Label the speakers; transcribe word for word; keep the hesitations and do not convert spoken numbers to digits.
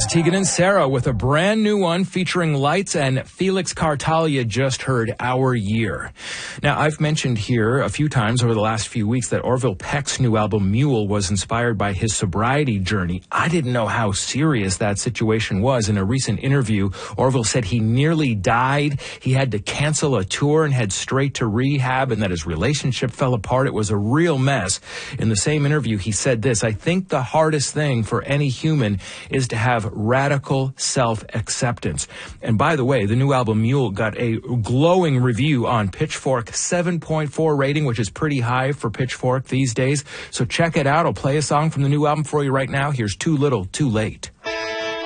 Speaker 1: Tegan and Sarah with a brand new one featuring Lights, and Felix Cartal. You just heard Our Year. Now, I've mentioned here a few times over the last few weeks that Orville Peck's new album Mule was inspired by his sobriety journey. I didn't know how serious that situation was. In a recent interview, Orville said he nearly died. He had to cancel a tour and head straight to rehab, and that his relationship fell apart. It was a real mess. In the same interview, he said this: I think the hardest thing for any human is to have radical self-acceptance. And by the way, the new album Mule got a glowing review on Pitchfork, seven point four rating, which is pretty high for Pitchfork these days. So check it out. I'll play a song from the new album for you right now. Here's Too Little, Too Late.